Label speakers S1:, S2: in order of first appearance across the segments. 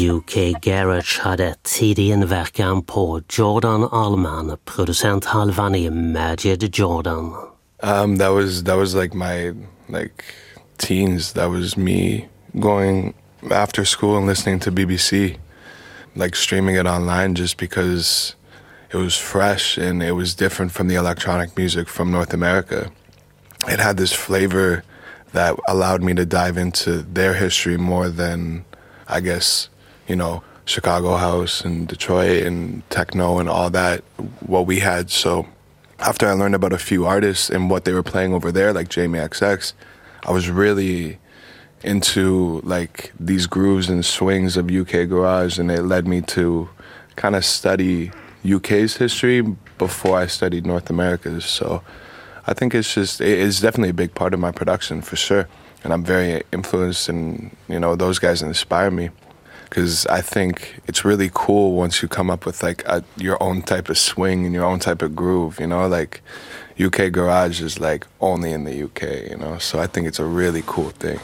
S1: UK Garage hade tidig inverkan på Jordan Allman, producenthalvan i Majid Jordan.
S2: That was like my teens. That was me going after school and listening to BBC, like streaming it online just because it was fresh and it was different from the electronic music from North America. It had this flavor that allowed me to dive into their history more than, I guess, Chicago house and Detroit and techno and all that, what we had. So after I learned about a few artists and what they were playing over there, like Jamie XX, I was really into like these grooves and swings of UK garage, and it led me to kind of study UK's history before I studied North America's. So I think it's definitely a big part of my production for sure. And I'm very influenced, and those guys inspire me because I think it's really cool once you come up with like your own type of swing and your own type of groove, like UK garage is like only in the UK, so I think it's a really cool thing.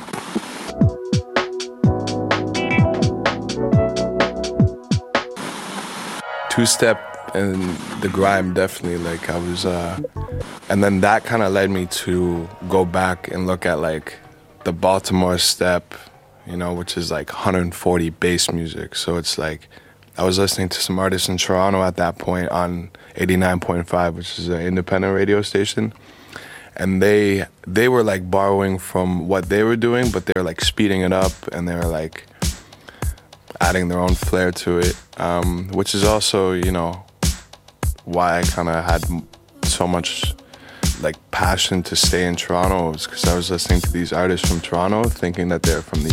S2: Two-step and the grime, definitely, like I was, and then that kind of led me to go back and look at like the Baltimore step, which is like 140 bass music. So it's like, I was listening to some artists in Toronto at that point on 89.5, which is an independent radio station. And they were like borrowing from what they were doing, but they were like speeding it up and they were like adding their own flair to it, which is also, why I kind of had so much like passion to stay in Toronto, was because I was listening to these artists from Toronto thinking that they're from the